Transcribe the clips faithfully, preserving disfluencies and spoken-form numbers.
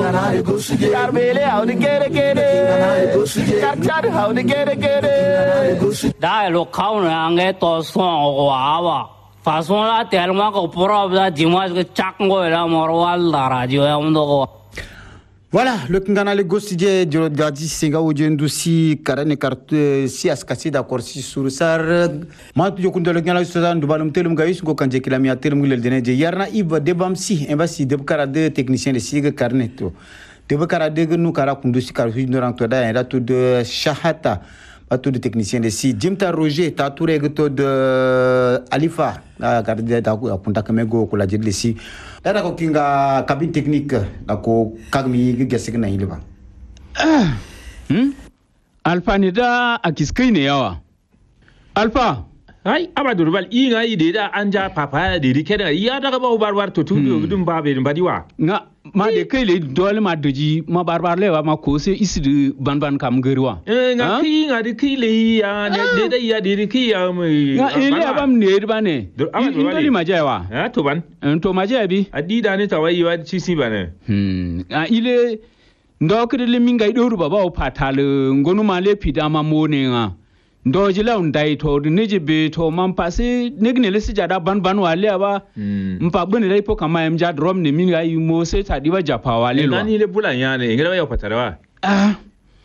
Carbele how to get it get it. Carchar how to get it get it. Dai lo kaun ange to song wa wa. Façon la tellement que pour la dimanche que chaque mois la morwal la radio amdo. Voilà, le canal Gossidie de Gadi Senga ou Djendusi Karane Carte si askasi d'accord si sur sar ma tu jokunde le canal Sudan du balum telum gayus go kanje kilami atelum le dene je yarna iba debam si embasi de karade technicien de sig carneto de karade nu kara kundusi kar hu no ranto da era to de shahata batu de technicien de si Jimta Roger ta touré to de Alifa a garde da ku apunta kamego ko la jedle si dada ko kinga cabine technique ko kagmi gese na hilba hmm Alpha ni da akiskai ne yawa Alpha ai abadu bal inga ide da anja papa de rike da ya daga ba barbar to tudu dum babe dum badiwa nga ma de kai le dole ma doji ma barbar lewa ma ko se isi ban ban kam gariwa eh nga ki nga de ki le ya de da ya de ki ya mai nga ile abam ne ba ne indoli ma jawa ha to ban to ma jabi adida ne tawayi wa ci si bane hmm a ile ndokre le minga idoru baba o patale ngonu ma le pidama mone nga ndoji la undai to neje be to man pase negne le sijada ban ban wale aba mpa bone le po kama mja drum ne min ayi mo se ta diba japa wale lo nani le bulan ya ne ngira ya patarawa ah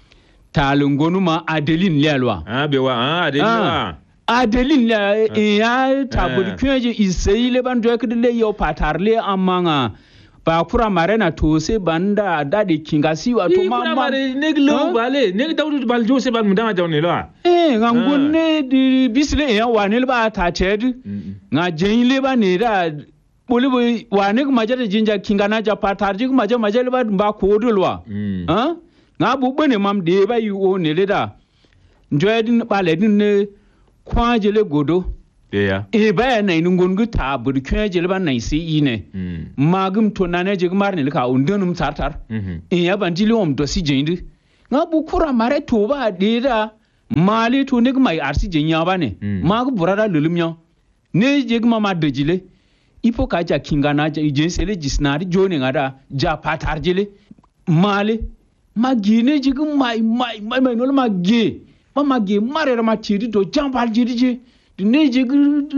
talungonu ma Adeline le alwa ah bewa ah Adeline wa Adeline le ya tabul kweje isei le ban jo kede yo patarle amanga ba kura marena to se banda dadi kingasi wa to mama mare neglo bale neg dawdu bal jose ban mudama jawne lo eh ngangonne di bisle ya wanel ba ta ched nga jenile ba ne da bolibo wanek majata jinja kingana ja patarji maja maja le ba ba ko dolwa ha nga bu bane mam de ba yu o ne le da njoedin bale din ne kwaje le godo yeah e ba na inu ngongu ta bur kweje le ba na isi ine magum to na ne je mar ne ka undunum tartar e ya bandili om do si jendi nga bu kura mare to ba de da mali to ne mai arsi jenya ba ne magu burara lulumnya ne je ma ma dejile ipo ka ja kingana ja je sele jisnari jone ngada ja patar jile mali magine je mai mai mai mai no magge ma magge mare ma chiri do jambal jiri je ne je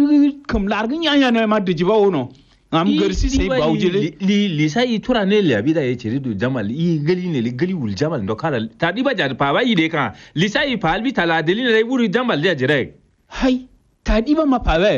kam larga nyanya ne ma de jiba wono ngam garsi sai bawjele li li sai tura ne le abida ye chiri do jamal i gali ne li gali wul jamal ndo kala ta di ba jar pa ba yi de kan li sai pa albi tala de li ne wuri jamal de jere hay ta di ba ma pa we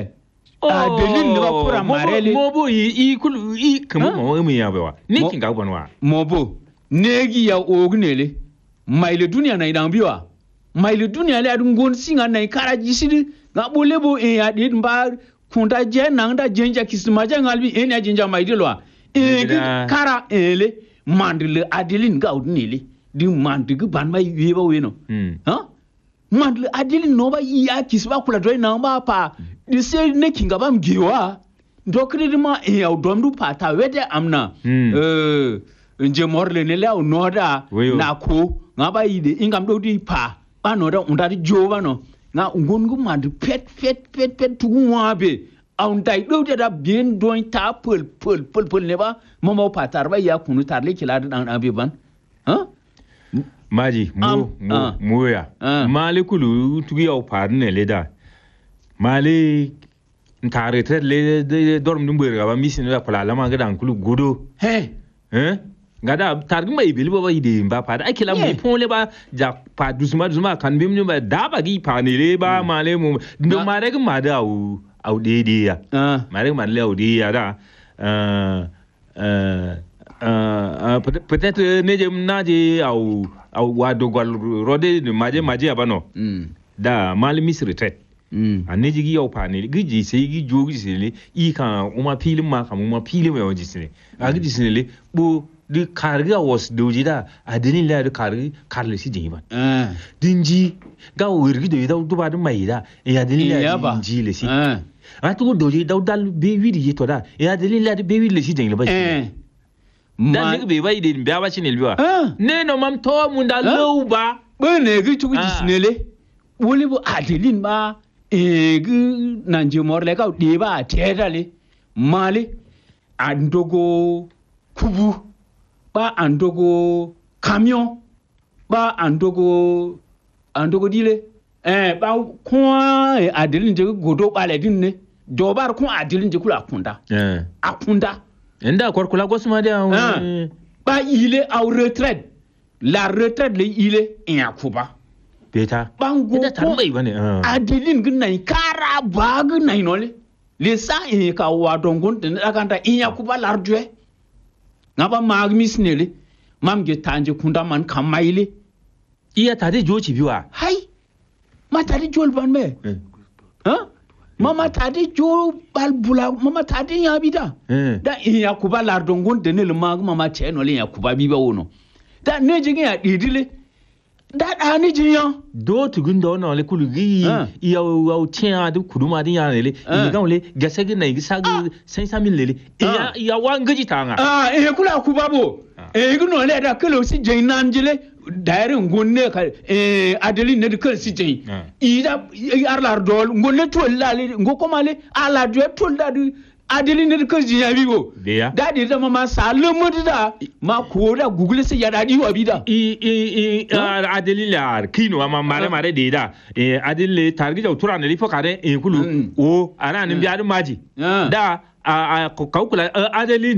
a de li ne ba pura marele mobo yi i kul i kam mo mu ya ba ni kinga bonwa mobo negi ya ognele maile dunia na idan biwa maile dunia le adun gon singa na kara jisidi nga bolebo e ya dit mba kunta je nangda jenja kisma je ngalbi e na jenja maidilwa e kara ele mandile Adeline ga udnile di mandigu ban mai yeba weno ha mandile Adeline no ba ya kisba kula doy na ba pa di se ne kinga bam gewa ndokri ma e ya domdu pata wede amna eh nje morle ne la noda na ko nga ba yide ingam do di pa ba no da undari jova no nga ngongu madu pet pet pet pet tuwabe on dai do da bien doin ta pul pul pul pul ne ba mama patar ba ya kunu tarle kila dan abiban ha maji mo mo ya malikulu tugi au par ne leda mali ntare tre le dorm dum bere ba misin la pala lama ga dan kulu godo he eh gada targi mai bil baba ide ba fa da akila mu pon le ba ja pa dusma dusma kan bim ba da ba gi pa ne le ba ma le mu ndo ma re ma da au au de de ya ma re ma le au de ya da euh euh peut-être ne je na je au au wa do gol rode ma je ma je ba no da mal mis retret a ne jigi au pa ne gi ji sai gi jogi sele i kan uma filin ma kan uma filin mai waji sele a gi sele bo di karga was dojida Adeline la di karga karle si jiban eh dinji ga wirgi do da do ba da mai da e Adeline la dinji le si eh a to doji da dal be wiri to da e Adeline la di be wiri le si jin le ba eh dan ne be bai de biya ba cin elbiwa ne no mam to mun da low ba ba ne gi tu ji snele woli bo Adeline ba e gi nanje morle ka de ba te dale male andogo kubu ba andogo camion ba andogo andogo dile eh ba kwa adilin je godo bale din ne dobar kun adilin je kula akunda eh akunda inda kwarkula gosma da ba il est en retraite la retraite le il est en Yakuba beta bango da tarmai bane adilin gnai kara ba gnai nole le sa e ka wa dongon den akanta in Yakuba lardwe ngaba magmis nele mamge tanje kunda man kamaile iya tade joci biwa hai ma tade jol ban me ha mama tade jo bal bula mama tade ya bida da in Yakuba lardongon den le mag mama cheno le Yakuba biba wono da ne jigi ya didile da da ni jiya do tugun do no le kulugi iya wa tia du kuduma din ya le ni ga le gase gi na gi sag cinq cent mille le iya iya wa ngaji tanga ah e kula ku babo e gi no le da kelo si jin nanjile daire ngonne ka e adeli ne de kelo si jin ida arlar dol ngonne to lale ngoko male ala do to da adili ne ko jiya bibo da di da mama salamu da ma ko da google sai ya dadi wa bida i i adili la kino ma mare mare de da e adili targi da utura ne lifo kare e kulu o ana ne biya maji da a kaukula adilin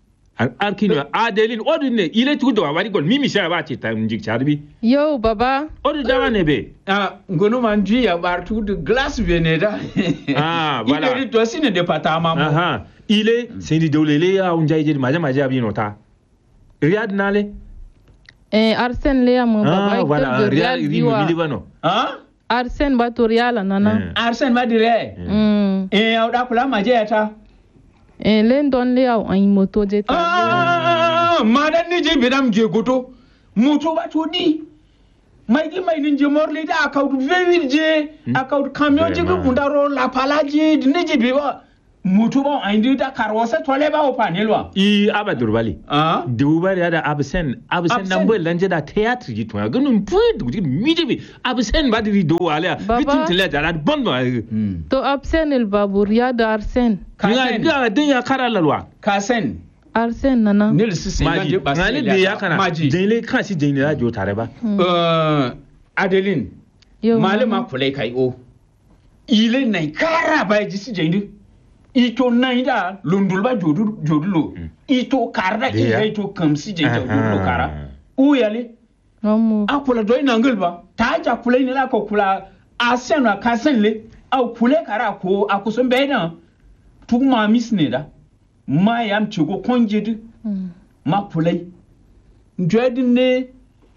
arkino adelin odune ile tudo wari gol mimi sha ba ce ta njik charbi yo baba odu dawa ne be ah ngono manji ya bartu de glace veneda ah voilà ile to sine de pata mamo aha ile sindi dawlele ya unjai je maja maja abi nota riyad nale eh Arsène le ya mo baba ah voilà riyad ri mo milibano ah Arsène ba to riyala nana Arsène ba dire mm eh au da kula maje ta eh len don le au an moto je ta ah madan ni je bidam je goto moto ba to di mai di mai ninje morle da account vewi je account camion je ko mundaro la palaje ni je be ba moto ba an di da karwasa tole ba o panelwa i abadur bali ah dubar ya da absen absen nan boy lanje da theatre ji to ganun puit guji mijibi absen ba di do wala bitin tele da bon ba to absen el babur ya da Arsène ga ga din ya karalalwa kasen Arsène nana nil sisi maji ngale de ya kana jinle kasi jinle la jo tare ba euh Adeline malama kulai kai o ile nai kara ba ji si jindu ito naida lundulba jodu jodulo ito karda ile ito kamsi jinja jodulo kara u yale amu akula doy nangul ba ta ja kulai ne la ko kula asena kasenle au kulai kara ko akusun bena tuma misne da ma yam chigo konjedu ma kulai ndwedin ne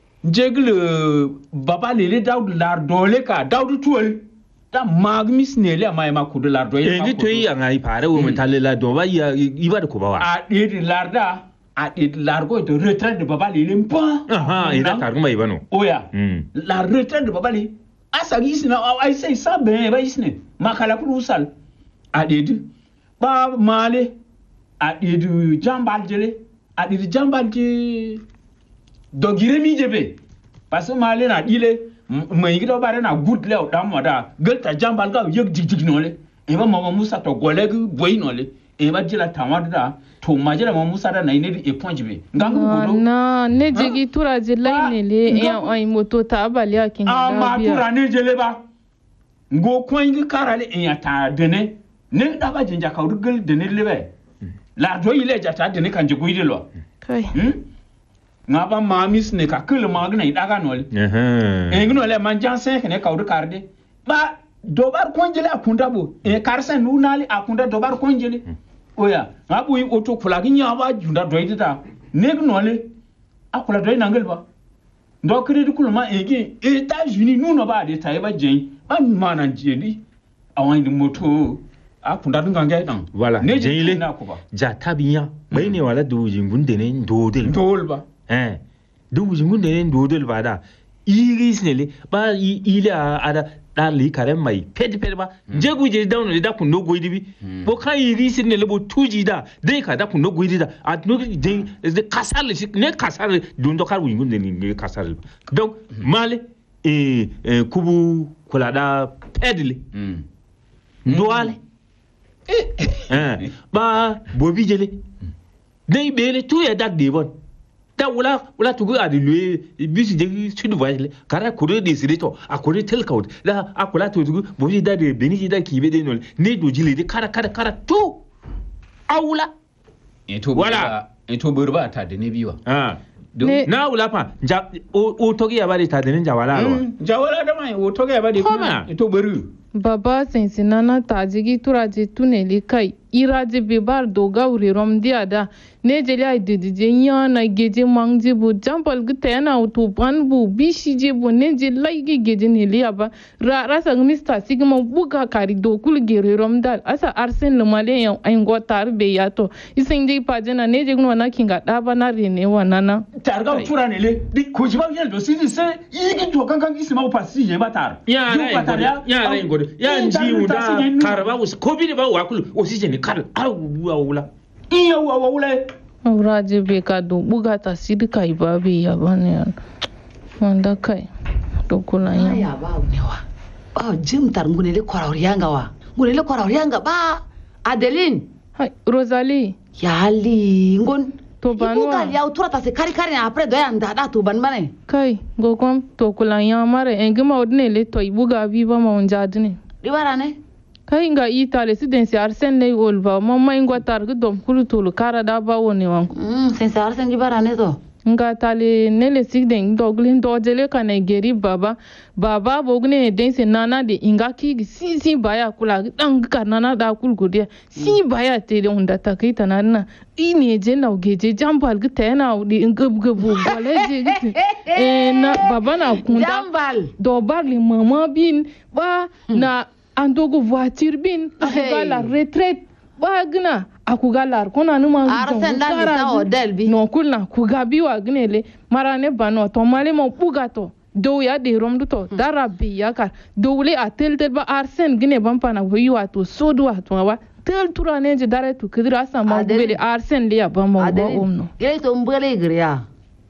jegle baba lele daud lar dole ka daud tuol da magmis ne le mai ma kudu lar dole e ni to yi an ai fare wo metalle la do ba ya iba da ko ba wa a de larda a de largo de retraite de baba lele mpa aha ida tar mai bano oya la retraite de baba lele asa gisina ai sai sabe ba gisne makala ku usal a de ba male a de jambal jele a de jambal je dogire mi jebe parce que male na dile mai gido bare na good le da moda gelta jambal ga yeg jig nole e ba mama musa to goleg boy nole e ba jila tamada to majira mama musa da nai ne e ponjibe ngangu godo na ne jigi tura jilai ne le e ai moto ta abali akin da biya a ma tura ne jele ba ngo koingi karale e ya ta dene ne da ba jinja ka rugel dene lebe la do ile jata dene kan jigu ile lo kai ngaba mamis ne ka kul magna idaga nole eh ngno le manjan sen ne ka karde ba dobar konjele akunda bo e karsen nunali akunda dobar konjele oya ngabu yi oto kula ginya ba junda doidita ne gnole akula doy nangel ba ndo kredi kul ma ege États-Unis nuno ba de tay ba jen ba mana jeli awan di moto akunda dunga ngai dan voilà ne jeli ja tabiya bai ne wala du jingun de ne dodel dol ba eh du jingun de ne dodel ba da iris ne le ba ile ada dali kare mai pedi pedi ba je guje down da kun no goidi bi bo kan iris ne le bo tuji da dai ka da kun no goidi da at no de de kasar ne kasar dun do kar wingun de ne kasar donc male e kubu kula da pedli ndoale eh ba bobi jele dai bele tu ya dak de bon da wala wala tugu adi lui bisi je sud voyage kara kore de sireto a kore tel kaut da akula to tugu boji da de beniji da kibe de nol ne do jile de kara kara kara to awula eto wala eto burba ta de ne biwa ah na wula fa ja o togi ya bari ta de ne jawala ro jawala da mai o togi ya bari eto buru baba sensinana tajigi turaji tuneli kai iraji bibar doga uri romdia da ne jeli ay didije nyana geje mangji bu jampal gutena utu banbu bishije bu ne jelai gi geje ne liaba ra rasa mista sigma buga kari do kul gere romdal asa arsen le male yan ay ngotar be yato isinde pajena ne je gno na kinga daba na rene wanana targa tura ne le di ko jiba yel do sidi se yigi to kankan isma pasi je batar ya ya ya ya ngode ya nji uda karba us ko bi ba wakulu osije kar awu wula iya wa wula auraje be ka do buga ta sidika ibabe ya bane wanda kai to kula ya ya ba ne wa ba jim tar ngune le kwara yanga wa ngune le kwara yanga ba Adeline hai Rosalie ya li ngon to banwa buga ya utura ta se kari kari après do ya ndada to ban bane kai go kom to kula ya mare engima odne le to ibuga viva ma onjadne dibara ne kai nga itale sidensi arsen lay olva mama ingwa targu dom kulutulu kara da ba woni wan mm sensi arsen dibara ne to nga tale nele sigden doglin dojele kana geri baba baba bogne dense nana de inga ki si si baya kula dan kanana da kulgude si baya te de unda takita nana ine je na ugeje jambal gita na udi ngab gabu gole je gita e na baba na kunda jambal do barli mama bin ba na andogo voiture bin akuga la retraite ba gna akuga lar kona numa arsen da ni sa odel bi no kulna kuga bi wa gnele marane bano to male mo pugato do ya de romdu to darabi ya kar do wule atel tel ba arsen gne ban pana wi wa to sodu wa to wa tel turane je dare to kidra sa ma bele arsen le ya ban mo ba omno gele to mbele gria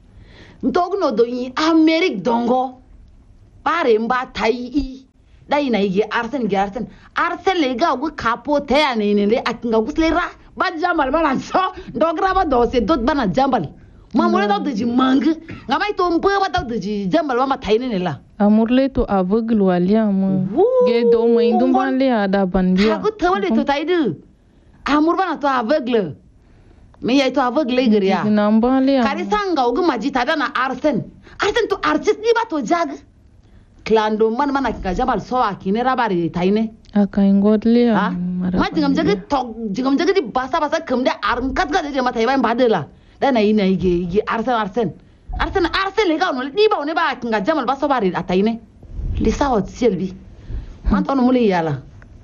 ndogno do yi amerique dongo pare mba tai dai na yi arsen gi arsen arsen le ga gu kapo te ya ne ne le akinga gusle ra ba jambal bana so dogra ba do se dot bana jambal ma mo da de mang nga mai to mpo ba da de jambal ma tai ne la amurle to aveugle walia mo ge do mo indum ban le ada ban biya ha ku tawle to tai du amur bana to aveugle me ya to aveugle gria namba le kari sanga gu majita dana arsen arsen to artist ni ba to jag klando man mana ka jabal so akine rabari taine aka ingodle ha ma jingam jagi tok jingam jagi di basa basa kamda arm kat ga je mata yayin badela dana ina yige yige arsen arsen arsen arsen le ga no di ba ne ba kinga jamal basa bari ataine lisa hot selbi man to no muli yala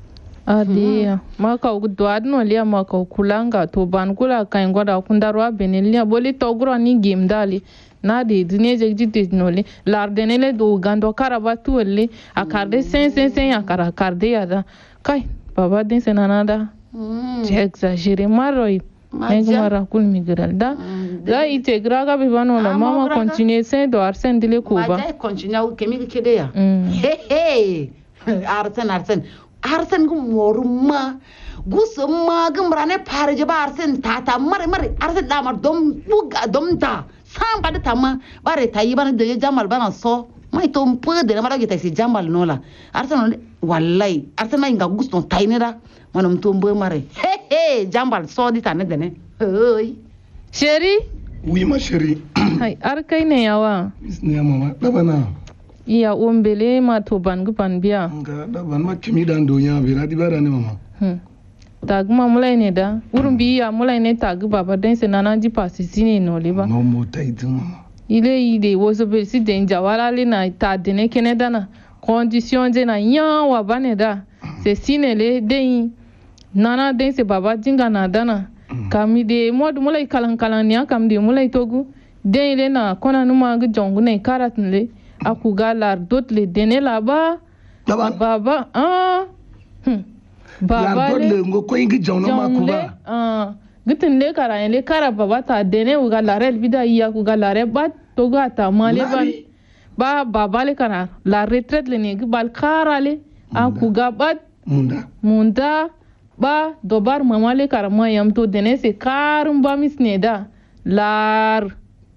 adiya maka ugu adno lia maka kulanga to ban kula kan goda kundarwa benelia boli to gro ni gimdali na de dine je jiti nole lardenele do gando karabatu le akarde sen sen sen akara karde yada kai baba din senanada je exagere maroi ngi mara kul migral da da ite graga be bano la mama continue sen do arsen dile kuba ma continue kemi kede ya he he arsen arsen arsen gu moruma gusuma gumrane parje ba arsen tata mare mare arsen da mar dom buga dom ta sam pada tama bare tayi bana de jamal bana so mai to mpo de mara gita si jamal nola arsen wallahi arsen mai nga gusto tayne da manam to mbo mare he he jamal so di tane de ne oi chéri oui ma chérie hay arkay ne yawa ne mama dabana iya ombele ma to ban gupan biya nga daban ma kimi dan do nya bi radi bara ne mama hmm tag ma mulai ne da urun bi ya mulai ne tag baba den se nana ji pasi sine no liba no mo taitu mama ile ide woso be si den jawala le na ta de ne keneda na condition de na nya wa bane da se sine le den nana den se baba jinga na dana kami de mod mulai kalan kalan ya kam de mulai togu den le na kona numa gu jongu ne karat le aku galar dot le dene la ba baba ah hmm baba le ngo ko ingi jongno ma ku ba ah gitin le kara le kara baba ta dene u galare bida iya ku galare ba to ga ta male ba ba baba le kana la retraite le ne bal kara le aku ga ba munda munda ba dobar mama le kara ma yam to dene se karum ba misneda lar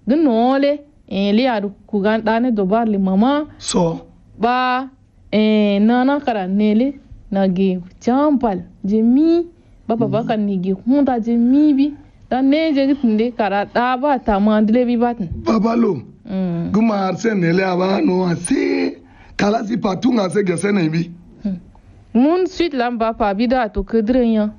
gnole e li adu kugan dane do bar li mama so ba e nana kara nele nagi champal jemi baba baka nigi hunta jemi bi dan ne je gitinde kara da ba ta mandle bi batn babalo mm guma arsen nele aba no ase kala si patunga se gese na bi mun suite lamba pa bida to kedrenya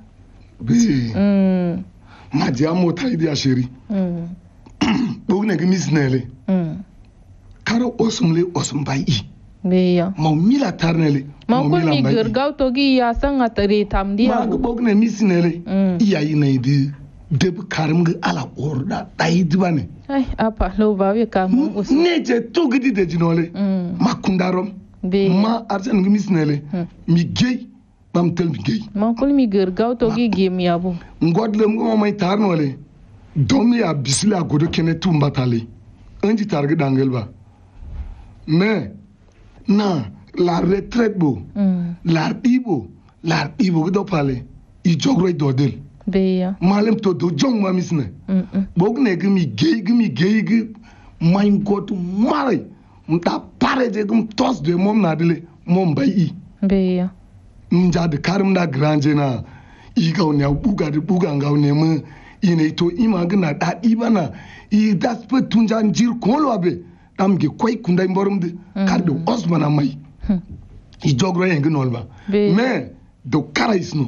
bi mm ma dia mota idi asheri mm bogne gi misnele mm kara osumle osumbai beya ma mila tarnele ma ko mi gergaw to gi ya sanga tare tamdiya ma bogne misnele iya yi nay di deb karim gi ala orda dai dibane ai apa lo ba we ka mo os ne je to gidi de jinole ma kundarom ma arsen gi misnele mi gey bam tel mi gey ma ko mi gergaw to gi gem yabo ngodlem go may tarnole domi ya bisila godo kene tumbatale anji targi dangel ba mais na la retraite bo mm. la bibo la bibo do pale I jogro do del beya malem to do jong ma misne mm -mm. bog ne gmi gey gmi gey gi main gotu mare mta pare je gum tos de mom na dele mom bay I beya mja de karim na granje na I gaw ne buga de buga ngaw ne ma ine to ima gna da ibana I daspe tunja njir ko lo abe dam ge koy kunda mborum de kardo osmana may I jogro yen gnol ba mais do karaisno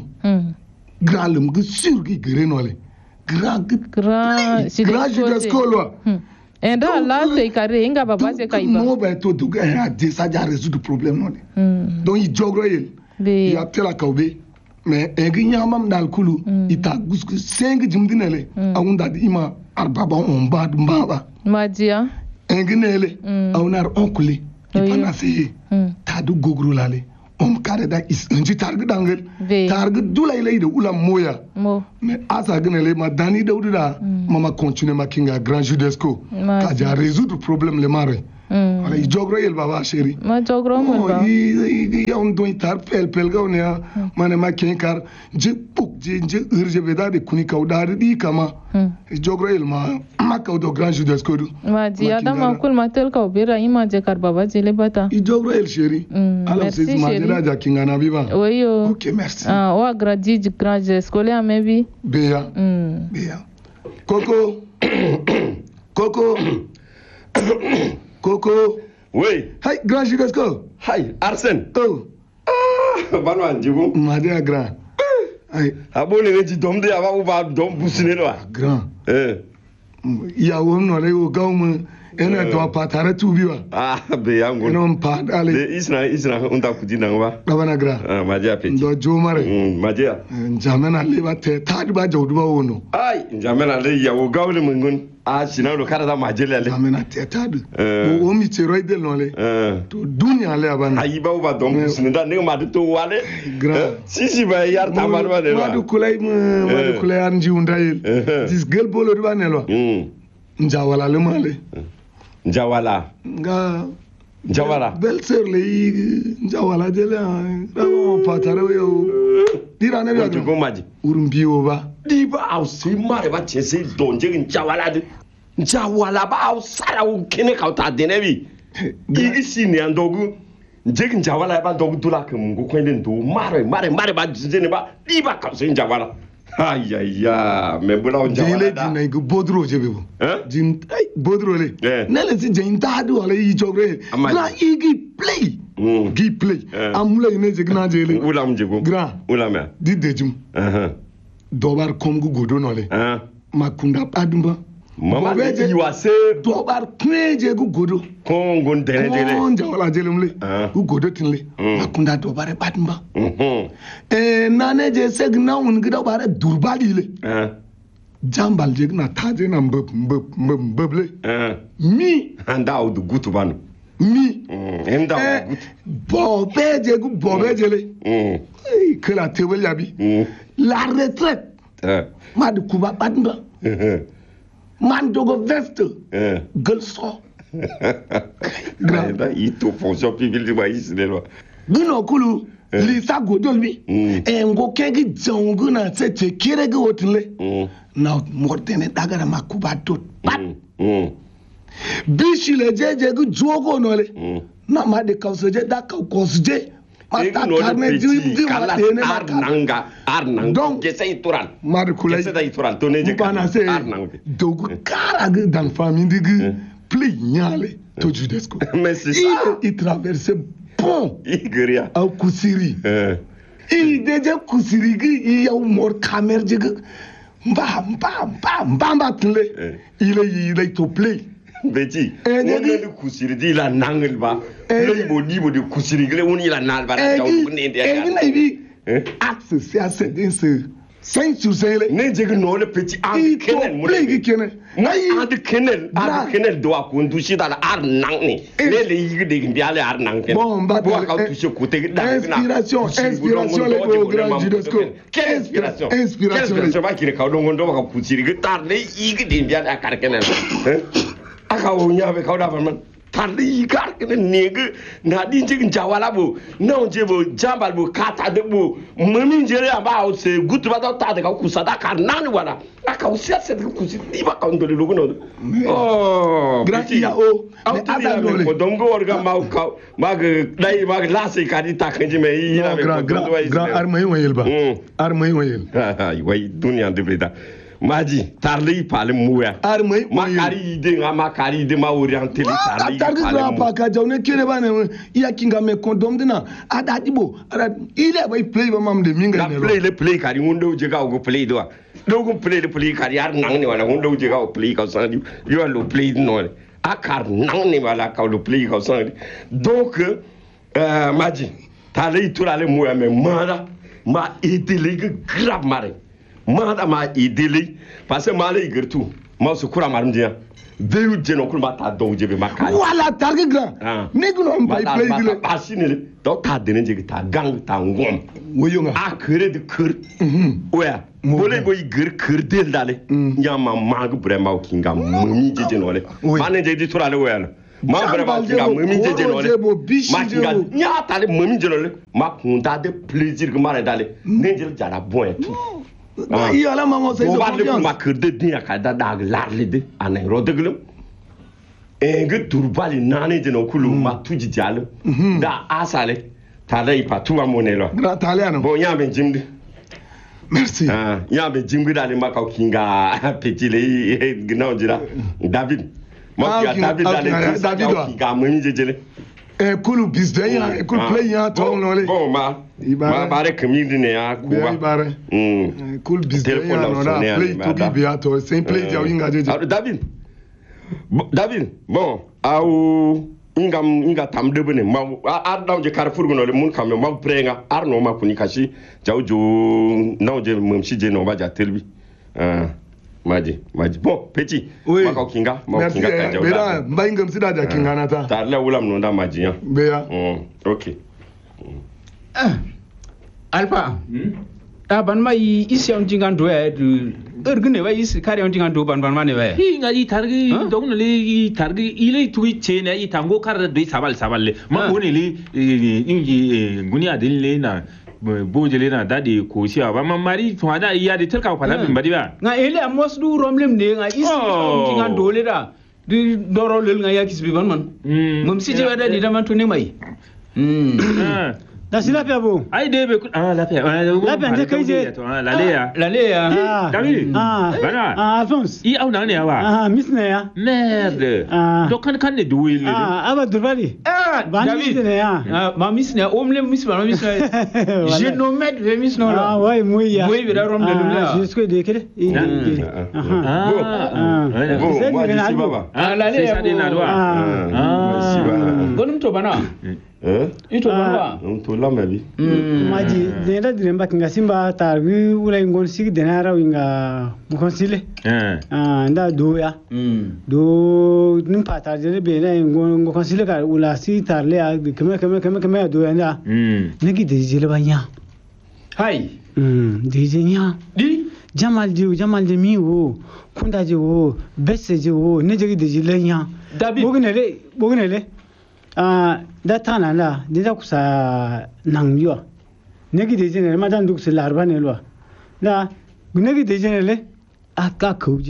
gralum ge sur gi grenole grand grand si de skolo en da la se kare inga baba se kaiba no ba to do ga de sa ja résoudre problème no donc I jogro yel ya tela kawbe mais e gi nyamam dal kulu ita gusku cinq jimdinele awunda di ima arbaba on bad mbaba madia enginele awnar onkule ipana se tadu gogro lale om kare da is nji targu dangel targu dulay lay de ulam moya mo mais asa gnele ma dani dawduda mama continue makinga grand judesco ka ja résoudre problème le mare wala I jogro yel baba chéri ma jogro mo ba I ya on don tar pel pel ga on ya mane ma kenkar je puk je je urge beda de kuni kawda di kama I jogro yel ma ma kawdo grand judesco du ma ji adam kul matel ka obira ima je kar baba jele bata I jogro yel chéri alors c'est ma jela ja kinga na biba oyo OK merci ah wa gradi grand judesco le amebi beya beya Coco Coco Coco. Oui. Hey, grand Judesco. Hey, Arsène. Oh. Ah, Banwan, Djigo. Madea grand. Hey. Abone ne ti dom de ava ou va dom busine lo. Grand. Eh. Ya wo no le o gaum ena do patara tu biwa. Ah, be yango. Non pa ale. De isna isna unta kudina ngwa. Bana grand. Ah, madia peti. Do jomare. Mm, madia. Jamena le ba te tadi ba jawdu ba wono. Ai, jamena le ya wo gawle mungun. Ah, sinon le cara da majele ale. Jamena te tadi. Bo o mi te roide no le. Eh. To dunya le abana. Ai ba ba dom busine da ne ma to wale. Grand. Si si ba yar ta ma ba de. Ma du kulay ma du kulay anji undayel. Dis gel bolo du ba ne lo. Mm. Njawala le male. Njawala. Nga Njawala. Belle sœur le Njawala jele o patare yo. Dira ne bi ko maji. Urumbi o ba. Di ba au si mare ba chese donje Njawala de. Njawala ba au sara u kene ka ta de ne bi. Igi si ne andogu. Njegi Njawala ba dogu dula ke mungu kwende ndo mare mare mare ba jene ba di ba ka se Njawala. Aïe aïe aïe, mais bon on jawala da. Jile jina bodro jebe bo. Hein? Jin ay bodro le. Nele si jin ta do wala yi jogre. Na igi play. Mm. Gi play. Amula ine jigna jele. Ulam jego. Grand. Ulam ya. Di dejum. Uh-huh. Dobar komgu godo nole. Hein? Makunda adumba. Mama yi wase dobar kneje gu godo. Kongo ndene dele. Kongo jawala jele mle. Gu godo tinle. Makunda dobar badumba. Mhm. Eh nane je segna un gida bare durbali le. Eh. Jambal je na taje na mbeb mbeb mbeble. Eh. Mi anda o du gutu banu. Mi. Mm. Enda o gutu. Bobe je gu bobe je le. Mm. Eh que la tewel yabi. Mm. La retraite. Eh. Ma du kuba badumba. Eh. Man dogo veste. Eh. Gel so. Granda ito fonction publique de maïs le lo. Bino kulu lisa godolmi e ngo kegi jongu na sete kirege otile na mortene dagara makuba dot pat bishi le je je gu jogo no le na ma de ka so je da ka ko so je ma ta carnet di di ma de ne ma nanga arnang donc ke sai turan ma de kula ke sai turan to ne je bana se dogu kara gu dans famille di gu play nyale to judesco mais c'est ça il traverse pont igria au kusiri eh il deje kusiri gu il ya mor kamer je gu mba mba mba mba mba tle il est il est to play beti woni de kusiri di la nangel ba le bo di bo de kusiri gele woni la nal ba da taw ne de e bi na bi axe c'est assez dense cinq sur cinq ne je no le petit en kenen mo play gi kenen na en kenen en kenen do ko ndu shi da ar nang ni le le yi de ndia le ar nang ken bon ba bo ka tu shi ko te da inspiration inspiration le programme Judesco quelle inspiration inspiration ba ki ne ka do ngondo ba ka kusiri gi tar le yi gi de ndia da kar kenen aka wo nya be ka da man tardi yi kar kenen nege na di jigin jawala bo na onje bo jambal bo kata de bo mami jere aba o se gutu ba da ta de ka kusa da kar nan wala aka o sia se de kusi di ba ka ndole logo no oh gratia o mais ada no ko dongo orga ma ka ma ga dai ma la se ka di ta kanji me yi na me ko grand grand armay wayel ba armay wayel ay way dunya de bleda maji tarli pale muya armay makari de nga makari de ma orienté tarli tarli pale pa ka jawne kene ba ne ya kinga me kondom dina ada dibo ada ile bay play ba mam de minga ne play le play kari ngundo je ga go play do do go play le play kari ar nang ne wala ngundo je ga go play ka sa yo lo play no akar nang ne wala ka lo play ka sa donc euh maji tarli turale muya me mara ma idile grave mare ma da ma idili parce que ma lay gertu ma su kura marum dia deyu jeno kul ma ta do jebe makari wala targi grand ne gno mbay play dile asine le do ta dene jege ta gang ta ngom woyo nga a kere de keur oya bolé boy ger keur del dale nyama mag vraiment kinga mami jeje no le ma ne je di tura le oya ma vraiment kinga mami jeje no le ma kinga nya ta le mami jeje no le ma kunda de plaisir que ma dale ne je jara bon tout il ala maman c'est de ma que de dia ka da da larle de anen rodeglum e nge turbali nane je no kulu ma tuji jalo da asale tale pa tu amonelo gra taliano bon yambe jimdi merci ah yambe jimdi dale ma ka kinga petit le gnaw dira David ma ki David dale David kinga mami je jele e kulu bisde ya kulu play ya to no le bon ma ma bare kemidi ne ya kuba ibare mm kul bizde ya no na play to bi beato sem play dia winga jeje David David bon au ingam inga tam debene ma ar daw je carrefour no le mun kam ma prenga ar no ma kuni kashi jawjo naw je mum si je no ba ja telbi ah maji maji bon petit ma ka kinga ma kinga ka jawda bela mbangam sida da kinga na ta ta la wulam no da maji ya beya okay Alpha, ta ban mai isi on jingan do e ergne wa isi kare on jingan do ban ban mane wa hi nga i targi dong le i targi ile tu che ne i tango kar do sabal sabal le ma woni le ingi gunya din le na boje le na dadi ko shi ba ma mari to da iya de terka pala bin badi ba nga ele amos du romlem ne nga isi on jingan do le da di doro le nga ya kisbi ban man mum si je wa dadi da man to ne mai mm da si lafiya bo ai dai bai ah lafiya lafiya ta kai je laleya laleya David ah bana ah Alphonse i au na ne yawa ah miss ne ya merde to kan kan ne duwi le ah aba durbali ah ba miss ne ya ma miss ne omle miss ba miss je no met ve miss no ah ouais moi ya moi bi da rom de lula je suis de kede ah bon moi je suis baba ah laleya c'est ça na doa ah gonum to bana eh ito bana to la mebi maji de da dire mbak nga simba tarbi wala ngon sig de na raw nga mu konsile eh ah nda do ya do nim patar de be na ngon ngon konsile ka wala si tarle ya keme keme keme keme do ya nda ne gi de jile banya hai mm de jenya di jamal di jamal de mi wo kunda je wo besse je wo ne je de jile nya David bognele bognele ah da tana la de da kusa nang yo negi de jene ma dan duk se larba ne lo da negi de jene le aka kuje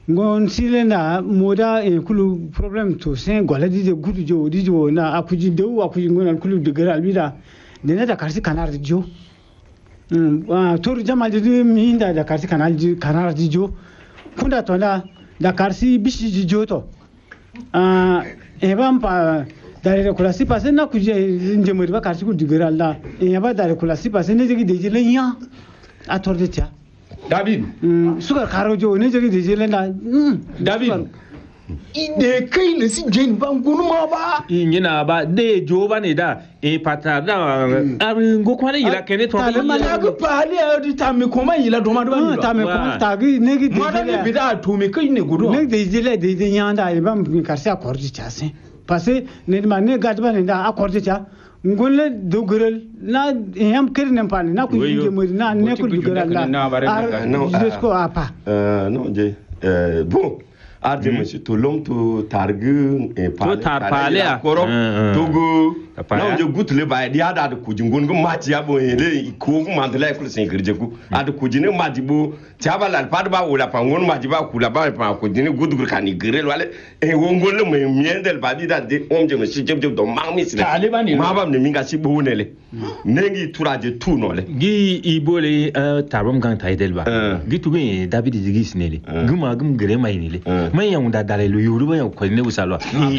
ngon sile na moda e kulu problem to sen gola di de gudu jo di jo na akuji de wa akuji ngon kulu de gara albida de na da karsi kanar di jo mm ah toru jama de mi inda da karsi kanar di kanar di jo kunda to na da karsi bishi di jo to ah e bam pa dare kula si passe na kuje nje mo ba karsi ku di gara la e ba dare kula si passe ne jegi de je le ya a torde tia David suka karo jo ne jegi de je le na David ide kai ne si jen ban gunu ma ba inyina ba de jo ba ne da e pata da arin go kwale ila kene to ta ma na ga pali a di ta me koma ila do ma do ba ta me koma ta gi ne gi de ma da bi da to me kai ne gudu ne de je le de de nyanda e bam mi karsi accordi chase parce ne ma ne ga ba ne da accordi cha ngolle dogral na yam kir ne pa na ku je mo na ne ku dogral la non jusqu'au apa euh non je euh bon arde monsieur to lom to targu e pa to tar pale ya koro togo na je gutle ba di ada da ku jingon go mati ya bo ele ko ko mandela ko sen kirje ku ada ku jine mati bo tiaba la pa ba wala pa ngon mati ba ku la ba pa ku jine gudur kan ni grel wale e wongol le me miendel ba di da de on je monsieur je do ma mi sile ma ba ne minga si bo nele nengi turaje tu no le gi ibole tabam kan taidel ba gi tugi David jigi snele guma gum gre mai nele mai yan da dale lu yuru ba yan ko ne usalo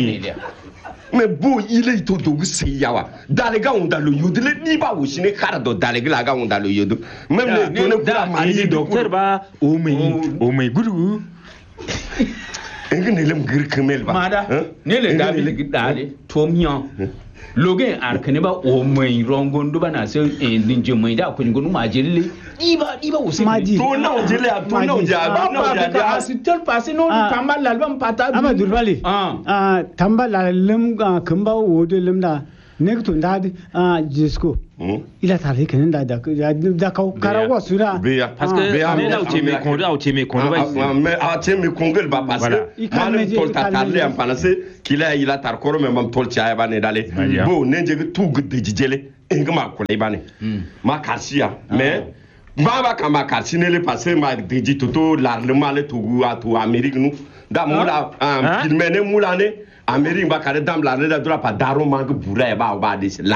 mais bo ile to do si yawa dale ga on da lo yudu le ni ba wo sine kara do dale ga ga on da lo yudu même le to ne kula mari docteur ba o mai o mai gudu engi ne lem gir kemel ba mada ne le David gi dale to miyan logen arkane ba o mai rongondo ba na se din je mai da ko ngonu ma jelle iba iba usi to na o jelle to na o ja na o ja da asitel passé non tamba l'album pata ama durbali ah tamba lalum kamba o de limda ne to ndadi ah jisko ila tare kenan da da ka karawa sura parce que ne la uche me kondo a uche me kondo ba mais a uche me kongel ba parce que malam tol ta tarle am panase kila ila tar koro me mam tol cha ba ne dale bo ne je tu gudde jijele ngama ko le ba ne ma karsia mais baba kama karsine le passé ma deji toto larlement le togu a to Amérique nous da mula filmene mula ne Amérique ba kare dam la ne da dura pa daro mang bura ba ba de